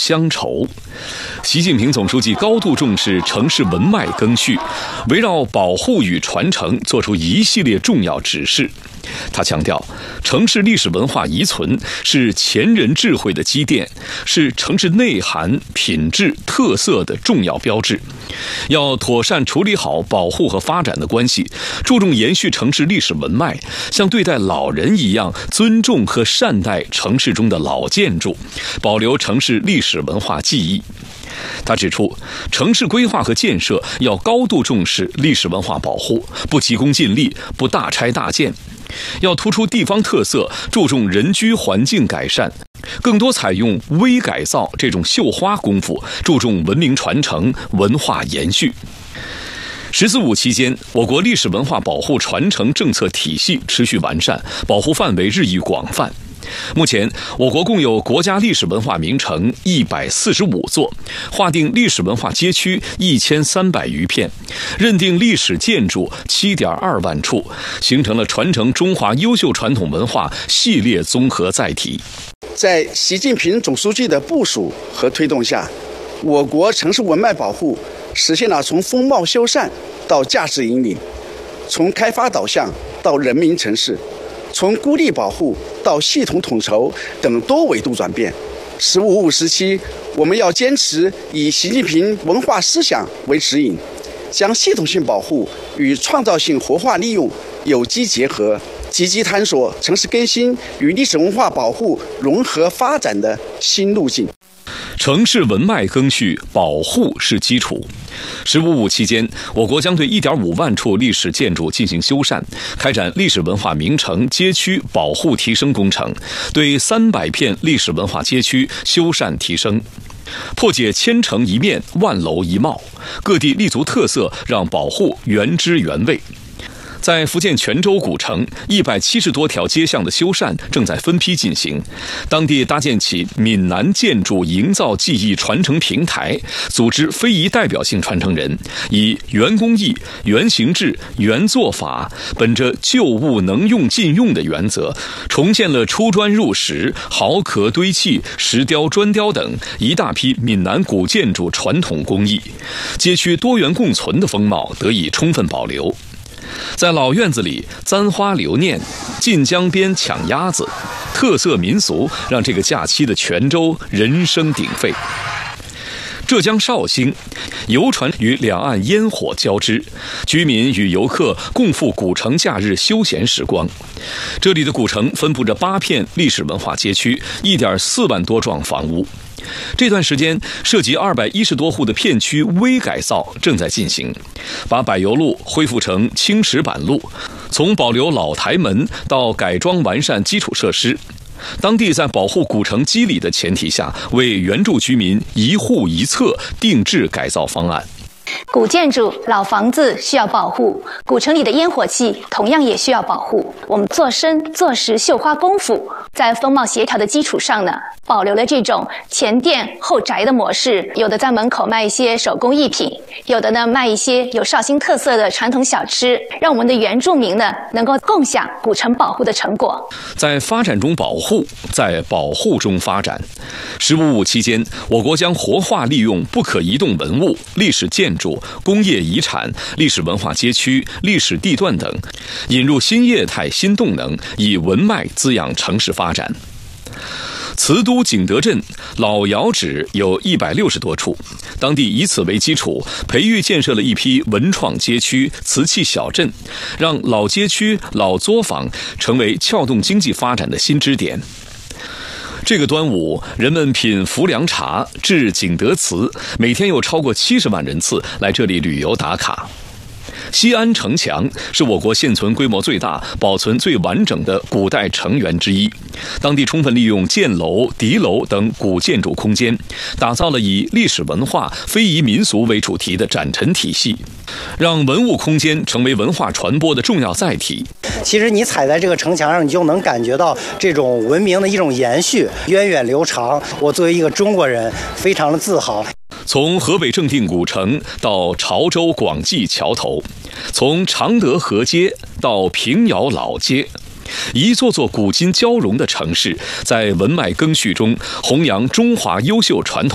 乡愁。习近平总书记高度重视城市文脉更续，围绕保护与传承作出一系列重要指示。他强调，城市历史文化遗存是前人智慧的积淀，是城市内涵、品质、特色的重要标志。要妥善处理好保护和发展的关系，注重延续城市历史文脉，像对待老人一样尊重和善待城市中的老建筑，保留城市历史文化记忆。他指出，城市规划和建设要高度重视历史文化保护，不急功近利，不大拆大建，要突出地方特色，注重人居环境改善，更多采用微改造这种绣花功夫，注重文明传承、文化延续。“14·5”期间，我国历史文化保护传承政策体系持续完善，保护范围日益广泛。目前，我国共有国家历史文化名城145座，划定历史文化街区1300余片，认定历史建筑7.2万处，形成了传承中华优秀传统文化系列综合载体。 在习近平总书记的部署和推动下，我国城市文脉保护实现了从风貌修缮到价值引领，从开发导向到人民城市，从孤立保护到系统统筹等多维度转变。“15·5”时期，我们要坚持以习近平文化思想为指引，将系统性保护与创造性活化利用有机结合，积极探索城市更新与历史文化保护融合发展的新路径。 城市文脉更续，保护是基础。“15·5”期间，我国将对1.5万处历史建筑进行修缮，开展历史文化名城街区保护提升工程，对300片历史文化街区修缮提升，破解千城一面、万楼一貌，各地立足特色，让保护原汁原味。在福建泉州古城，170多条街巷的修缮正在分批进行。当地搭建起闽南建筑营造技艺传承平台，组织非遗代表性传承人，以原工艺、原形制、原做法，本着旧物能用尽用的原则，重现了出砖入石、壕壳堆砌、石雕、砖雕等一大批闽南古建筑传统工艺，街区多元共存的风貌得以充分保留。在老院子里簪花留念，晋江边抢鸭子，特色民俗让这个假期的泉州人声鼎沸。浙江绍兴，游船与两岸烟火交织，居民与游客共赴古城假日休闲时光。这里的古城分布着8片历史文化街区，1.4万多幢房屋。这段时间，涉及210多户的片区微改造正在进行，把柏油路恢复成青石板路，从保留老台门到改装完善基础设施。当地在保护古城肌理的前提下，为原住居民一户一策定制改造方案。 古建筑、老房子需要保护，古城里的烟火气同样也需要保护。我们做深做实绣花功夫，在风貌协调的基础上呢，保留了这种前店后宅的模式。有的在门口卖一些手工艺品，有的呢卖一些有绍兴特色的传统小吃，让我们的原住民呢能够共享古城保护的成果。 在发展中保护，在保护中发展。“15·5”期间，我国将活化利用不可移动文物、历史建筑、工业遗产、历史文化街区、历史地段等，引入新业态、新动能，以文脉滋养城市发展。慈都景德镇老窑址有160多处，当地以此为基础，培育建设了一批文创街区、瓷器小镇，让老街区、老作坊成为撬动经济发展的新支点。这个端午，人们品浮梁茶、至景德祠，每天有超过70万人次来这里旅游打卡。西安城墙是我国现存规模最大、保存最完整的古代城垣之一。当地充分利用箭楼、敌楼等古建筑空间，打造了以历史文化、非遗民俗为主题的展陈体系，让文物空间成为文化传播的重要载体。 其实你踩在这个城墙上，你就能感觉到这种文明的一种延续，源远流长。我作为一个中国人，非常的自豪。 从河北正定古城到潮州广济桥头，从常德河街到平遥老街，一座座古今交融的城市，在文脉更续中弘扬中华优秀传统